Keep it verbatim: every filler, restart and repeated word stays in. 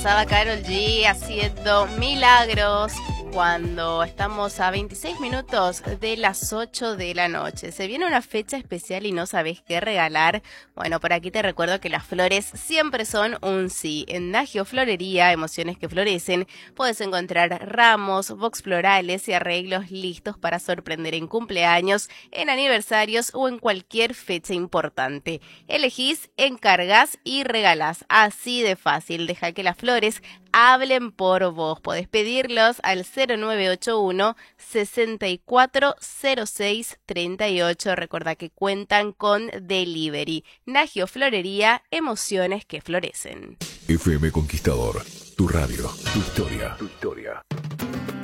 Estaba Karol G haciendo milagros cuando estamos a veintiséis minutos de las ocho de la noche. Se viene una fecha especial y no sabés qué regalar. Bueno, por aquí te recuerdo que las flores siempre son un sí. En Nagio Florería, emociones que florecen, puedes encontrar ramos, box florales y arreglos listos para sorprender en cumpleaños, en aniversarios o en cualquier fecha importante. Elegís, encargás y regalás. Así de fácil. Deja que las flores hablen por vos. Podés pedirlos al cero nueve ocho uno, sesenta y cuatro cero seis treinta y ocho. Recordá que cuentan con delivery. Nagio Florería, emociones que florecen. F M Conquistador, tu radio, tu historia, tu historia.